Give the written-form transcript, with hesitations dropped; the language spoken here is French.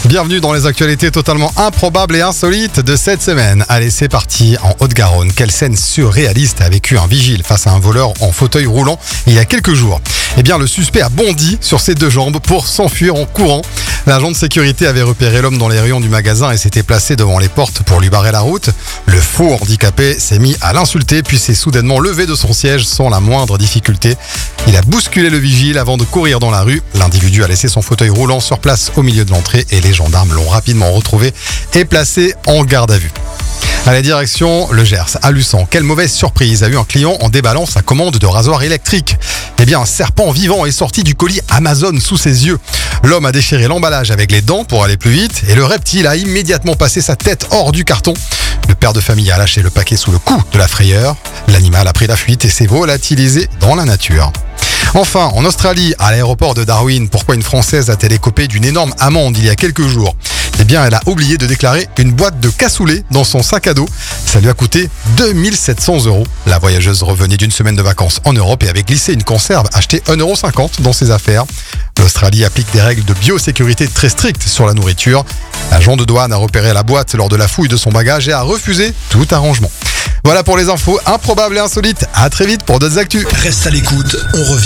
Bienvenue dans les actualités totalement improbables et insolites de cette semaine. Allez, c'est parti. En Haute-Garonne, quelle scène surréaliste a vécu un vigile face à un voleur en fauteuil roulant il y a quelques jours? Eh bien, le suspect a bondi sur ses deux jambes pour s'enfuir en courant. L'agent de sécurité avait repéré l'homme dans les rayons du magasin et s'était placé devant les portes pour lui barrer la route. Le faux handicapé s'est mis à l'insulter puis s'est soudainement levé de son siège sans la moindre difficulté. Il a bousculé le vigile avant de courir dans la rue. L'individu a laissé son fauteuil roulant sur place au milieu de l'entrée et les gendarmes l'ont rapidement retrouvé et placé en garde à vue. À la direction, le Gers, à Luçon. Quelle mauvaise surprise a eu un client en déballant sa commande de rasoir électrique. Eh bien, un serpent vivant est sorti du colis Amazon sous ses yeux. L'homme a déchiré l'emballage avec les dents pour aller plus vite et le reptile a immédiatement passé sa tête hors du carton. Le père de famille a lâché le paquet sous le coup de la frayeur. L'animal a pris la fuite et s'est volatilisé dans la nature. Enfin, en Australie, à l'aéroport de Darwin, pourquoi une Française a-t-elle écopé d'une énorme amende il y a quelques jours? Eh bien, elle a oublié de déclarer une boîte de cassoulet dans son sac à dos. Ça lui a coûté 2700 €. La voyageuse revenait d'une semaine de vacances en Europe et avait glissé une conserve achetée 1,50 € dans ses affaires. L'Australie applique des règles de biosécurité très strictes sur la nourriture. L'agent de douane a repéré la boîte lors de la fouille de son bagage et a refusé tout arrangement. Voilà pour les infos improbables et insolites. À très vite pour d'autres actus. Reste à l'écoute, on revient.